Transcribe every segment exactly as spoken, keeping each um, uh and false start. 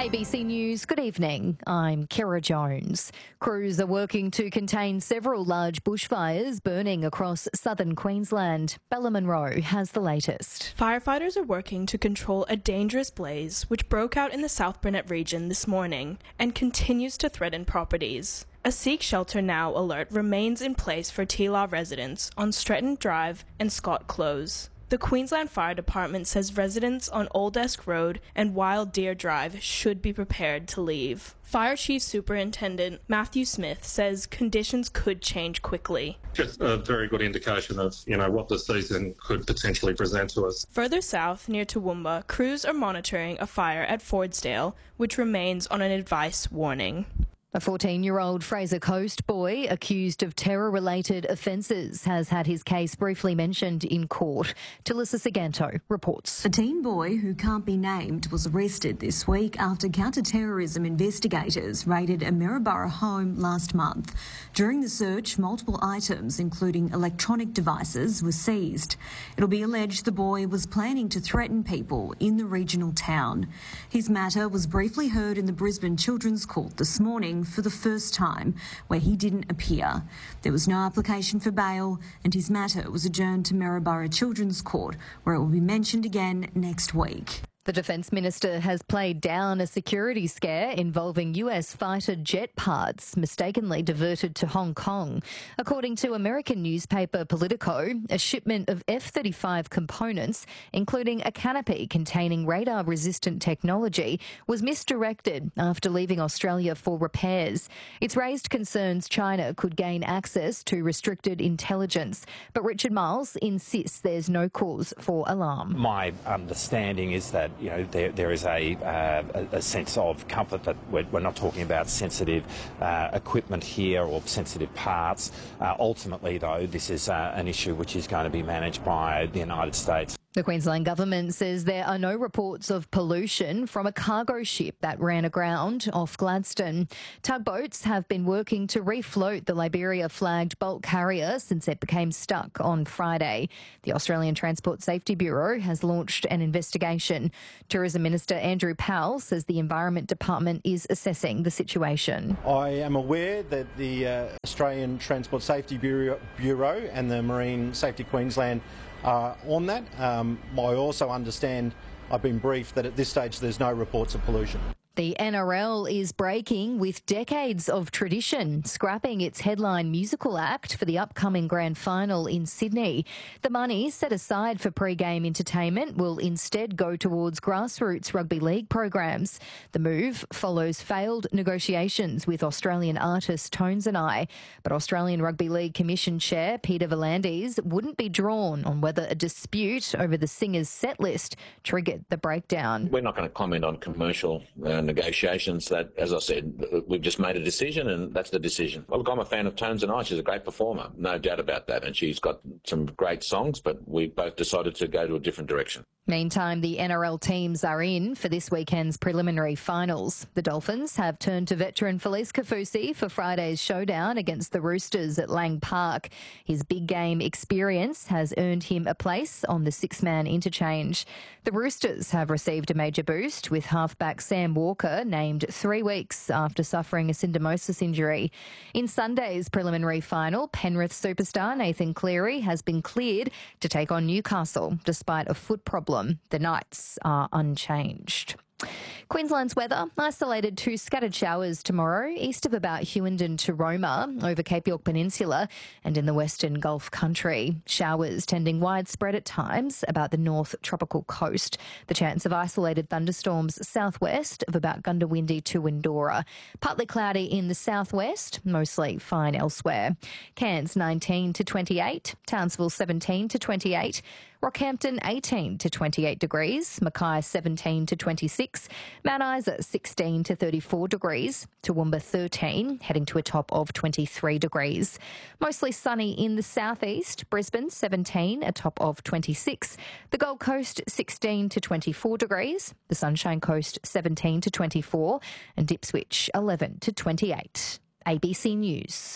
A B C News, good evening. I'm Kira Jones. Crews are working to contain several large bushfires burning across southern Queensland. Bella Monroe has the latest. Firefighters are working to control a dangerous blaze which broke out in the South Burnett region this morning and continues to threaten properties. A Seek Shelter Now alert remains in place for Teelah residents on Stretton Drive and Scott Close. The Queensland Fire Department says residents on Old Esk Road and Wild Deer Drive should be prepared to leave. Fire Chief Superintendent Matthew Smith says conditions could change quickly. Just a very good indication of, you know, what the season could potentially present to us. Further south, near Toowoomba, crews are monitoring a fire at Fordsdale, which remains on an advice warning. A fourteen-year-old Fraser Coast boy accused of terror-related offences has had his case briefly mentioned in court. Talissa Saganto reports. A teen boy who can't be named was arrested this week after counter-terrorism investigators raided a Maryborough home last month. During the search, multiple items, including electronic devices, were seized. It'll be alleged the boy was planning to threaten people in the regional town. His matter was briefly heard in the Brisbane Children's Court this morning for the first time, where he didn't appear. There was no application for bail, and his matter was adjourned to Maryborough Children's Court, where it will be mentioned again next week. The Defence Minister has played down a security scare involving U S fighter jet parts mistakenly diverted to Hong Kong. According to American newspaper Politico, a shipment of F thirty-five components, including a canopy containing radar-resistant technology, was misdirected after leaving Australia for repairs. It's raised concerns China could gain access to restricted intelligence, but Richard Miles insists there's no cause for alarm. My understanding is that You know, there, there is a, uh, a sense of comfort that we're, we're not talking about sensitive uh, equipment here or sensitive parts. Uh, ultimately, though, this is uh, an issue which is going to be managed by the United States. The Queensland Government says there are no reports of pollution from a cargo ship that ran aground off Gladstone. Tugboats have been working to refloat the Liberia-flagged bulk carrier since it became stuck on Friday. The Australian Transport Safety Bureau has launched an investigation. Tourism Minister Andrew Powell says the Environment Department is assessing the situation. I am aware that the uh, Australian Transport Safety Bureau, Bureau and the Marine Safety Queensland are on that. Um, I also understand, I've been briefed that at this stage there's no reports of pollution. The N R L is breaking with decades of tradition, scrapping its headline musical act for the upcoming grand final in Sydney. The money set aside for pre-game entertainment will instead go towards grassroots rugby league programs. The move follows failed negotiations with Australian artist Tones and I, but Australian Rugby League Commission Chair Peter V'landys wouldn't be drawn on whether a dispute over the singer's set list triggered the breakdown. We're not going to comment on commercial uh, negotiations. That, as I said, we've just made a decision and that's the decision. Well, look, I'm a fan of Tones and I. She's a great performer, no doubt about that, and she's got some great songs, but we both decided to go to a different direction. Meantime, the N R L teams are in for this weekend's preliminary finals. The Dolphins have turned to veteran Felice Kaufusi for Friday's showdown against the Roosters at Lang Park. His big game experience has earned him a place on the six-man interchange. The Roosters have received a major boost with halfback Sam Walker named three weeks after suffering a syndesmosis injury. In Sunday's preliminary final, Penrith superstar Nathan Cleary has been cleared to take on Newcastle despite a foot problem. The Knights are unchanged. Queensland's weather, isolated to scattered showers tomorrow, east of about Hughenden to Roma, over Cape York Peninsula and in the western Gulf country. Showers tending widespread at times about the north tropical coast. The chance of isolated thunderstorms southwest of about Gundawindi to Windora. Partly cloudy in the southwest, mostly fine elsewhere. Cairns nineteen to twenty-eight, Townsville seventeen to twenty-eight, Rockhampton eighteen to twenty-eight degrees, Mackay seventeen to twenty-six, Mount Isa sixteen to thirty-four degrees, Toowoomba thirteen, heading to a top of twenty-three degrees. Mostly sunny in the southeast, Brisbane seventeen, a top of twenty-six, the Gold Coast sixteen to twenty-four degrees, the Sunshine Coast seventeen to twenty-four, and Ipswich eleven to twenty-eight. A B C News.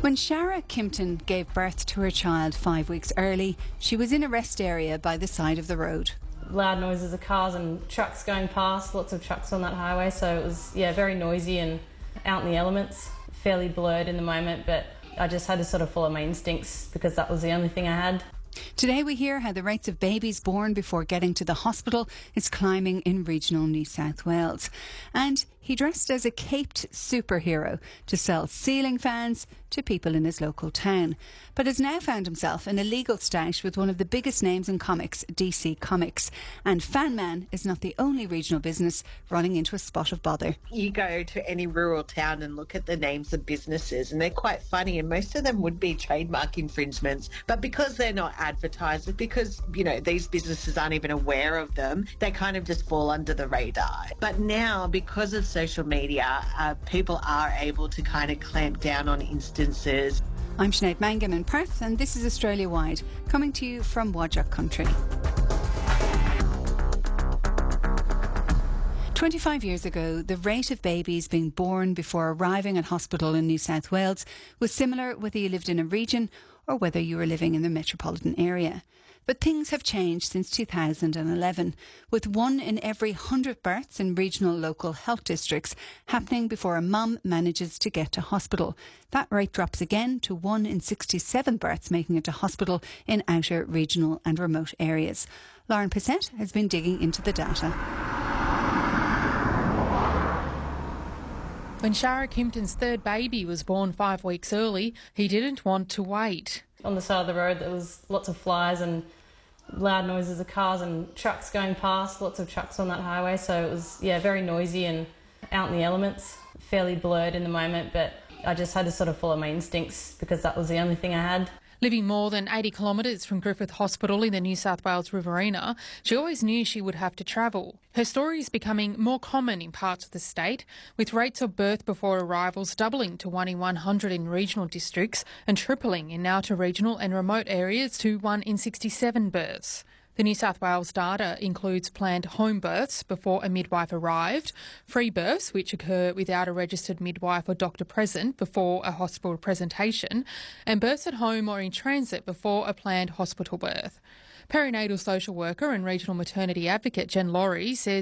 When Shara Kimpton gave birth to her child five weeks early, she was in a rest area by the side of the road. Loud noises of cars and trucks going past, lots of trucks on that highway, so it was, yeah, very noisy and out in the elements, fairly blurred in the moment, but I just had to sort of follow my instincts because that was the only thing I had. Today we hear how the rates of babies born before getting to the hospital is climbing in regional New South Wales. And he dressed as a caped superhero to sell ceiling fans to people in his local town, but has now found himself in a legal stoush with one of the biggest names in comics, D C Comics. And Fanman is not the only regional business running into a spot of bother. You go to any rural town and look at the names of businesses and they're quite funny, and most of them would be trademark infringements, but because they're not advertised, because, you know, these businesses aren't even aware of them, they kind of just fall under the radar. But now, because of social media, uh, people are able to kind of clamp down on instances. I'm Sinead Mangan in Perth, and this is Australia Wide, coming to you from Whadjuk country. twenty-five years ago, the rate of babies being born before arriving at hospital in New South Wales was similar whether you lived in a region or whether you were living in the metropolitan area. But things have changed since two thousand eleven, with one in every one hundred births in regional local health districts happening before a mum manages to get to hospital. That rate drops again to one in sixty-seven births making it to hospital in outer regional and remote areas. Lauren Passette has been digging into the data. When Shara Kimpton's third baby was born five weeks early, he didn't want to wait. On the side of the road there was lots of flies and loud noises of cars and trucks going past, lots of trucks on that highway, so it was, yeah, very noisy and out in the elements, fairly blurred in the moment, but I just had to sort of follow my instincts because that was the only thing I had. Living more than eighty kilometres from Griffith Hospital in the New South Wales Riverina, she always knew she would have to travel. Her story is becoming more common in parts of the state, with rates of birth before arrivals doubling to one in one hundred in regional districts and tripling in outer regional and remote areas to one in sixty-seven births. The New South Wales data includes planned home births before a midwife arrived, free births which occur without a registered midwife or doctor present before a hospital presentation, and births at home or in transit before a planned hospital birth. Perinatal social worker and regional maternity advocate Jen Laurie says